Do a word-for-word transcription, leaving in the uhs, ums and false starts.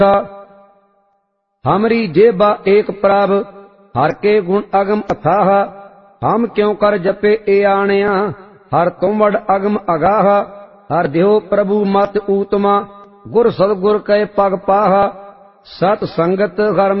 हमरी जेबा एक प्रभ हर के गुण अगम अथाह। हम क्यों कर जपे ए आणिया हर तुम वड अगम अगाह। हर देहो प्रभु मत ऊतमा गुर सतगुर कै पग पाह। सत संगत हर